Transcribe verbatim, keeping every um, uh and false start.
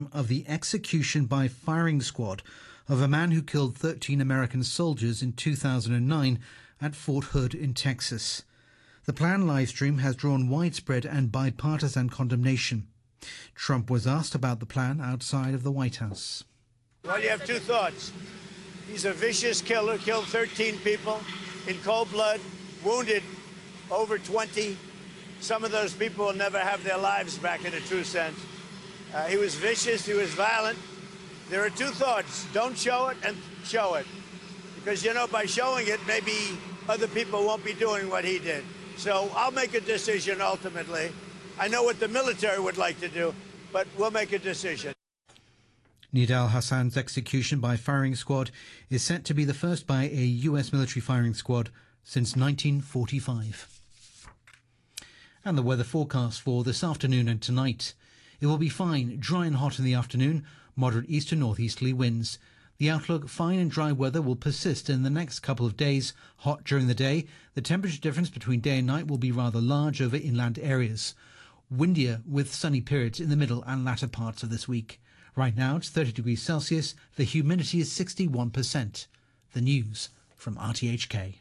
of the execution by firing squad of a man who killed thirteen American soldiers in two thousand nine at Fort Hood in Texas. The planned livestream has drawn widespread and bipartisan condemnation. Trump was asked about the plan outside of the White House. Well, you have two thoughts. He's a vicious killer, killed thirteen people in cold blood, wounded over twenty. Some of those people will never have their lives back in a true sense. Uh, he was vicious, he was violent. There are two thoughts. Don't show it and show it. Because, you know, by showing it, maybe other people won't be doing what he did. So I'll make a decision ultimately. I know what the military would like to do, but we'll make a decision. Nidal Hasan's execution by firing squad is set to be the first by a U S military firing squad since nineteen forty-five. And the weather forecast for this afternoon and tonight. It will be fine, dry and hot in the afternoon, moderate east to northeasterly winds. The outlook, fine and dry weather, will persist in the next couple of days. Hot during the day. The temperature difference between day and night will be rather large over inland areas. Windier with sunny periods in the middle and latter parts of this week. Right now it's thirty degrees Celsius. The humidity is sixty-one percent. The news from R T H K.